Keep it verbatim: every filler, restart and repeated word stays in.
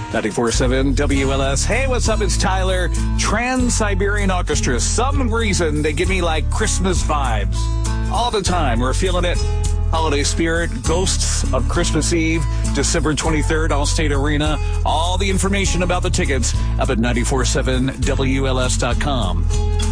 ninety-four point seven W L S. Hey, what's up? It's Tyler. Trans-Siberian Orchestra. Some reason they give me like Christmas vibes. All the time. We're feeling it. Holiday spirit. Ghosts of Christmas Eve. December twenty-third, Allstate Arena. All the information about the tickets up at nine four seven W L S dot com.